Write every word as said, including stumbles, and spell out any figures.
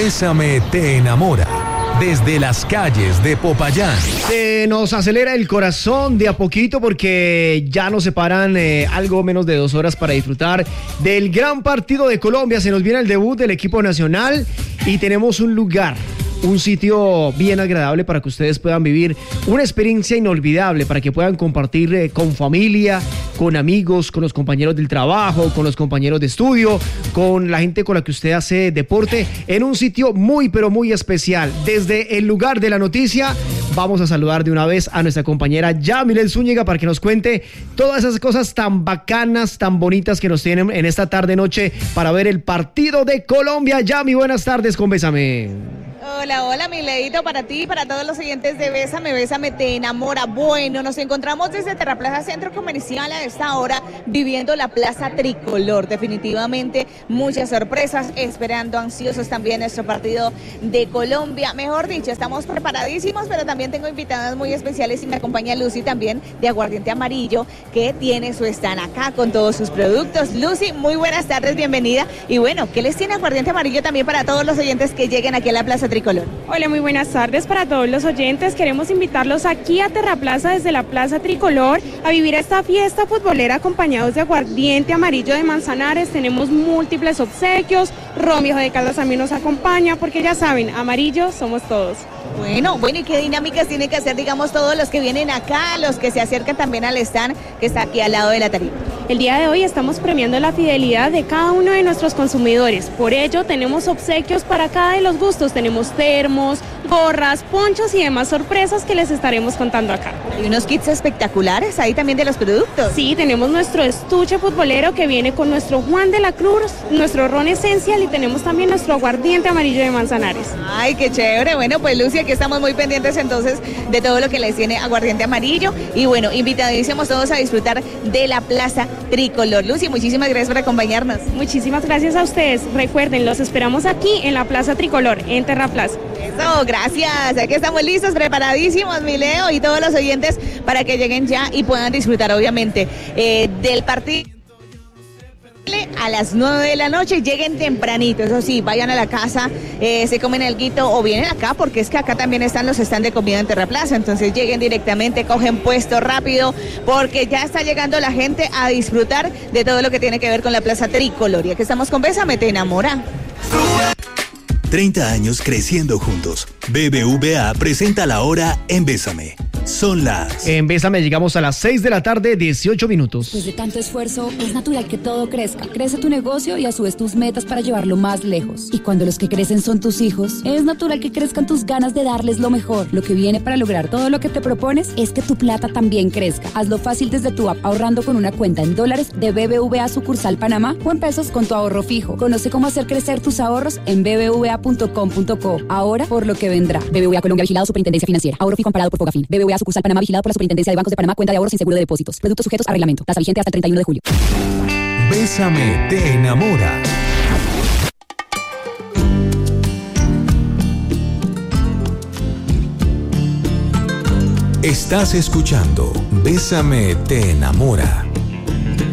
Bésame te enamora. Desde las calles de Popayán. Se nos acelera el corazón de a poquito porque ya nos separan eh, algo menos de dos horas para disfrutar del gran partido de Colombia. Se nos viene el debut del equipo nacional y tenemos un lugar, un sitio bien agradable para que ustedes puedan vivir una experiencia inolvidable, para que puedan compartir eh, con familia, con amigos, con los compañeros del trabajo, con los compañeros de estudio, con la gente con la que usted hace deporte, en un sitio muy pero muy especial. Desde el lugar de la noticia, vamos a saludar de una vez a nuestra compañera Yamilel Zúñiga para que nos cuente todas esas cosas tan bacanas, tan bonitas que nos tienen en esta tarde noche para ver el partido de Colombia. Yami, buenas tardes con Bésame. Hola, hola, mi Leito, para ti y para todos los oyentes de Bésame, Bésame te enamora. Bueno, nos encontramos desde Terraplaza Centro Comercial a esta hora, viviendo la Plaza Tricolor. Definitivamente muchas sorpresas, esperando ansiosos también nuestro partido de Colombia. Mejor dicho, estamos preparadísimos, pero también tengo invitadas muy especiales y me acompaña Lucy también de Aguardiente Amarillo, que tiene su stand acá con todos sus productos. Lucy, muy buenas tardes, bienvenida. Y bueno, ¿qué les tiene Aguardiente Amarillo también para todos los oyentes que lleguen aquí a la Plaza Tricolor? Hola, muy buenas tardes para todos los oyentes. Queremos invitarlos aquí a Terraplaza, desde la Plaza Tricolor, a vivir esta fiesta futbolera acompañados de Aguardiente Amarillo de Manzanares. Tenemos múltiples obsequios, Ron Viejo de Caldas también nos acompaña, porque ya saben, amarillo somos todos. Bueno, bueno, ¿y qué dinámicas tienen que hacer, digamos, todos los que vienen acá, los que se acercan también al stand que está aquí al lado de la tarima? El día de hoy estamos premiando la fidelidad de cada uno de nuestros consumidores. Por ello, tenemos obsequios para cada de los gustos. Tenemos termos, gorras, ponchos y demás sorpresas que les estaremos contando acá. Hay unos kits espectaculares ahí también de los productos. Sí, tenemos nuestro estuche futbolero que viene con nuestro Juan de la Cruz, nuestro ron esencial y tenemos también nuestro Aguardiente Amarillo de Manzanares. Ay, qué chévere. Bueno, pues Lucy, aquí estamos muy pendientes entonces de todo lo que les tiene Aguardiente Amarillo. Y bueno, invitadísimos todos a disfrutar de la Plaza Tricolor. Lucy, muchísimas gracias por acompañarnos. Muchísimas gracias a ustedes. Recuerden, los esperamos aquí en la Plaza Tricolor, en Terraplaza. Eso, gracias. Aquí estamos listos, preparadísimos, mi Leo, y todos los oyentes para que lleguen ya y puedan disfrutar, obviamente, eh, del partido a las nueve de la noche. Lleguen tempranito, eso sí, vayan a la casa, eh, se comen alguito o vienen acá, porque es que acá también están los stands de comida en Terraplaza. Entonces lleguen directamente, cogen puesto rápido, porque ya está llegando la gente a disfrutar de todo lo que tiene que ver con la Plaza Tricolor. Y aquí estamos con Bésame te enamora. treinta años creciendo juntos. B B V A presenta la hora en Bésame. Son las... En Bésame llegamos a las seis de la tarde, dieciocho minutos. Después de tanto esfuerzo, es natural que todo crezca. Crece tu negocio y a su vez tus metas para llevarlo más lejos. Y cuando los que crecen son tus hijos, es natural que crezcan tus ganas de darles lo mejor. Lo que viene para lograr todo lo que te propones es que tu plata también crezca. Hazlo fácil desde tu app, ahorrando con una cuenta en dólares de B B V A sucursal Panamá o en pesos con tu ahorro fijo. Conoce cómo hacer crecer tus ahorros en b b v a punto com punto co. Ahora por lo que vendrá. B B V A Colombia, vigilado Superintendencia Financiera. Ahorro fijo amparado por Fogafín. B B V A sucursal Panamá, vigilado por la Superintendencia de Bancos de Panamá. Cuenta de ahorros sin seguro de depósitos. Productos sujetos a reglamento. Tasa vigente hasta el treinta y uno de julio. Bésame te enamora. Estás escuchando Bésame te enamora.